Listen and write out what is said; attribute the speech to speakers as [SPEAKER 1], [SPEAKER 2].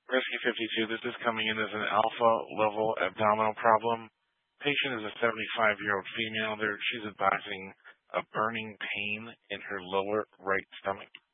[SPEAKER 1] Rescue 52, this is coming in as an alpha level abdominal problem. Patient is a 75-year-old female. She's advising a burning pain in her lower right stomach.